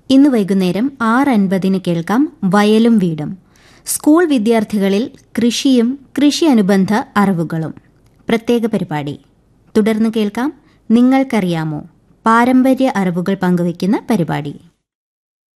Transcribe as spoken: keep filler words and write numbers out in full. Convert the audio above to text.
ഇന്ന് വൈകുന്നേരം ആറ് അൻപതിന് കേൾക്കാം വയലും വീടും. സ്കൂൾ വിദ്യാർത്ഥികളിൽ കൃഷിയും കൃഷി അനുബന്ധ അറിവുകളും പ്രത്യേക പരിപാടി. തുടർന്ന് കേൾക്കാം നിങ്ങൾക്കറിയാമോ, പാരമ്പര്യ അറിവുകൾ പങ്കുവയ്ക്കുന്ന പരിപാടി.